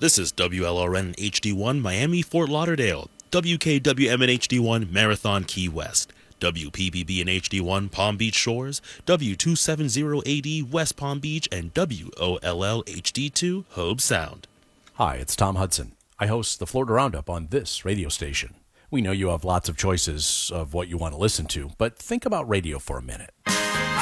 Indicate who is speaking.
Speaker 1: This is WLRN HD1 Miami, Fort Lauderdale, WKWM in HD1 Marathon, Key West, WPBB in HD1 Palm Beach Shores, W270AD West Palm Beach, and WOLL HD2 Hobe Sound.
Speaker 2: Hi, it's Tom Hudson. I host the Florida Roundup on this radio station. We know you have lots of choices of what you want to listen to, but think about radio for a minute.